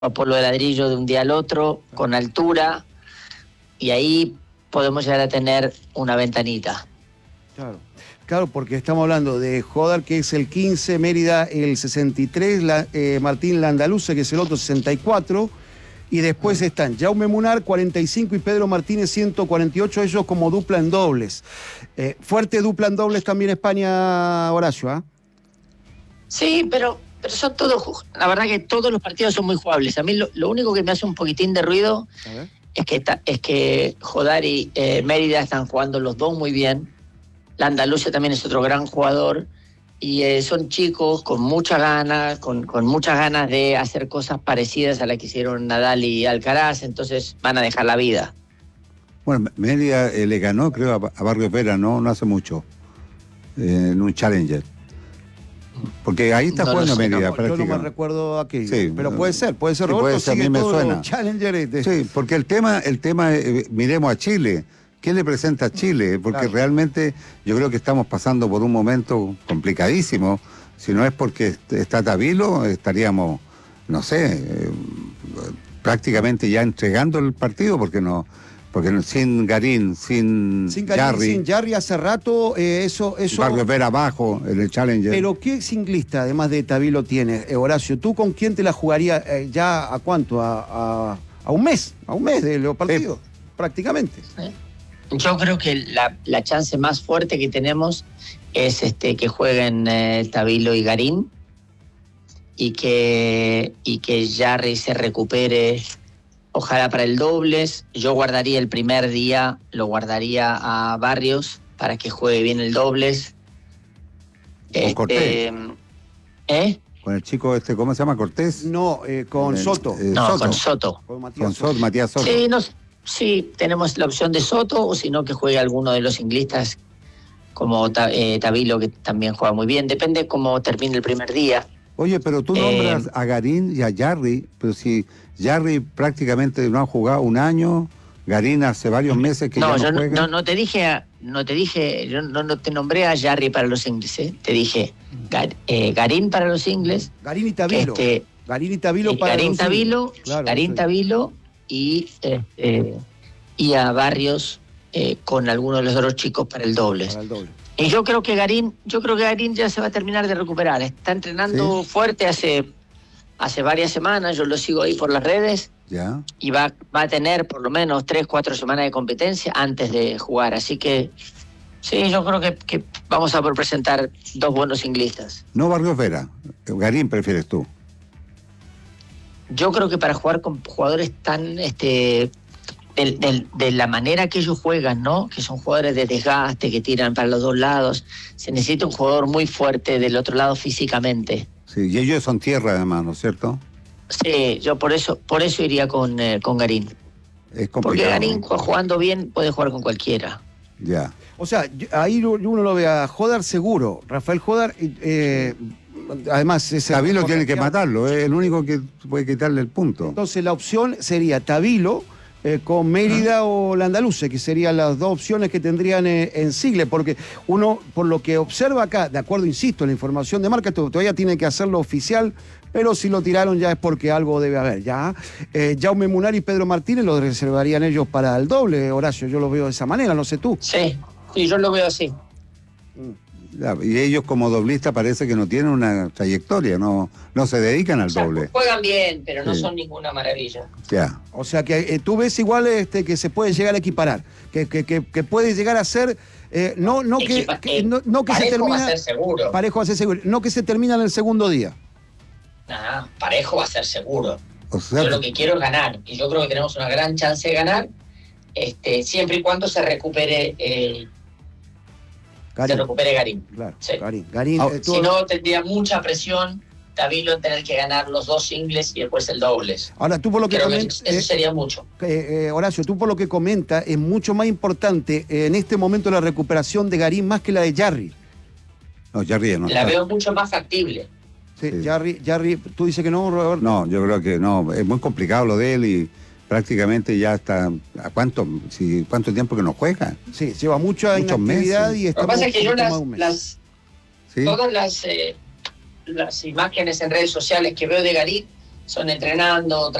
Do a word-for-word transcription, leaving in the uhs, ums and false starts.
polvo de ladrillo de un día al otro, con altura, y ahí podemos llegar a tener una ventanita. Claro, claro, porque estamos hablando de Jodar, que es el quince, Mérida el sesenta y tres, la, eh, Martín Landaluce, que es el otro sesenta y cuatro, y después están Jaume Munar, cuarenta y cinco, y Pedro Martínez, ciento cuarenta y ocho, ellos como dupla en dobles. Eh, fuerte dupla en dobles también España, Horacio, ¿ah? ¿eh? Sí, pero, pero son todos, la verdad que todos los partidos son muy jugables. A mí lo, lo único que me hace un poquitín de ruido es que, es que Jodar y eh, Mérida están jugando los dos muy bien. La Andalucía también es otro gran jugador y eh, son chicos con muchas ganas, con, con muchas ganas de hacer cosas parecidas a las que hicieron Nadal y Alcaraz, entonces van a dejar la vida. Bueno, Mérida eh, le ganó, creo, a, a Barrio Pera, ¿no? No hace mucho, eh, en un Challenger. Porque ahí está no jugando sé, Mérida, no, prácticamente. Yo no me recuerdo aquello, sí, pero puede ser, puede ser, sí, Roberto, puede ser, sigue a mí me todo suena. Challenger de... Sí, porque el tema, el tema eh, miremos a Chile. ¿Qué le presenta a Chile? Porque claro, realmente yo creo que estamos pasando por un momento complicadísimo. Si no es porque está Tavilo, estaríamos, no sé, eh, prácticamente ya entregando el partido, porque no, porque sin Garín, sin, sin Garín, Jarry. Sin Jarry hace rato, eh, eso... eso... Barrio Pera abajo, en el Challenger. Pero ¿qué singlista, además de Tavilo, tiene, eh, Horacio? ¿Tú con quién te la jugarías eh, ya a cuánto? A, a, a un mes, a un mes de los partidos, eh, prácticamente. ¿Eh? Yo creo que la, la chance más fuerte que tenemos es este que jueguen eh, Tavilo y Garín y que, y que Jarry se recupere, ojalá para el dobles. Yo guardaría el primer día, lo guardaría a Barrios para que juegue bien el dobles. Con este, Cortés. ¿Eh? Con el chico este, ¿cómo se llama? ¿Cortés? No, eh, con el, Soto. Eh, no, Soto. con Soto. Con Matías con Soto, Matías Soto. Sí, no, sí, tenemos la opción de Soto, o si no que juegue alguno de los inglistas como eh, Tavilo, que también juega muy bien. Depende cómo termine el primer día. Oye, pero tú nombras eh, a Garín y a Jarry, pero si Jarry prácticamente no ha jugado un año, Garín hace varios meses que no, ya no yo juega. No, no te dije, no te dije, yo no, no te nombré a Jarry para los ingleses, te dije Gar, eh, Garín para los ingleses. Garín y Tavilo. Este, Garín y Tavilo para Garín los Tavilo, claro, Garín Tavilo y, eh, y a Barrios eh, con alguno de los otros chicos para el doble. Para el doble. Y yo creo que Garín, yo creo que Garín ya se va a terminar de recuperar. Está entrenando ¿sí? fuerte hace, hace varias semanas, yo lo sigo ahí por las redes. Ya. Y va, va a tener por lo menos tres, cuatro semanas de competencia antes de jugar. Así que sí, yo creo que, que vamos a por presentar dos buenos inglistas. No Barrio Vera, Garín prefieres tú. Yo creo que para jugar con jugadores tan este de, de, de la manera que ellos juegan, ¿no? Que son jugadores de desgaste, que tiran para los dos lados, se necesita un jugador muy fuerte del otro lado físicamente. Sí, y ellos son tierra además, ¿no es cierto? Sí, yo por eso por eso iría con, eh, con Garín. Es complicado. Porque Garín, jugando bien, puede jugar con cualquiera. Ya. O sea, ahí uno lo ve a Jodar seguro, Rafael Jodar, eh, además... Ese Tavilo tiene que matarlo, es el único que puede quitarle el punto. Entonces la opción sería Tavilo eh, con Mérida ah. o Landaluce, que serían las dos opciones que tendrían eh, en Sigle, porque uno, por lo que observa acá, de acuerdo, insisto, la información de marca, todavía tiene que hacerlo oficial, pero si lo tiraron ya es porque algo debe haber. Ya eh, Jaume Munar y Pedro Martínez lo reservarían ellos para el doble, Horacio, yo lo veo de esa manera, no sé tú. Sí, sí, yo lo veo así. Y ellos como doblistas parece que no tienen una trayectoria, no, no se dedican al o sea, doble. Juegan bien, pero no sí. son ninguna maravilla. Ya. O sea que eh, tú ves igual este, que se puede llegar a equiparar, que, que, que, que puede llegar a ser, eh, no, no, Equipa, que, que, no, no que se termina... Parejo va a ser seguro. Parejo va a ser seguro, no que se termina en el segundo día. Nah, parejo va a ser seguro. O sea, yo lo que quiero es ganar, y yo creo que tenemos una gran chance de ganar, este, siempre y cuando se recupere... Eh, Garín. Se recupere Garín. Claro, sí. Garín. Garín oh, eh, tú... Si no, tendría mucha presión Tavilo en tener que ganar los dos singles y después el dobles. Ahora, tú por lo que comentas... Eso, eso sería mucho. Eh, eh, Horacio, tú por lo que comentas, es mucho más importante eh, en este momento la recuperación de Garín más que la de Jarry. No, Jarry no. La está. Veo mucho más factible. Sí, sí. Jarry, Jarry, ¿tú dices que no, Roberto? No, yo creo que no. Es muy complicado lo de él y... prácticamente ya está, ¿a cuánto, si, cuánto tiempo que no juega? Sí, lleva mucha inactividad y está... Lo que pasa es que yo las, las ¿sí? todas las, eh, las imágenes en redes sociales que veo de Garín son entrenando,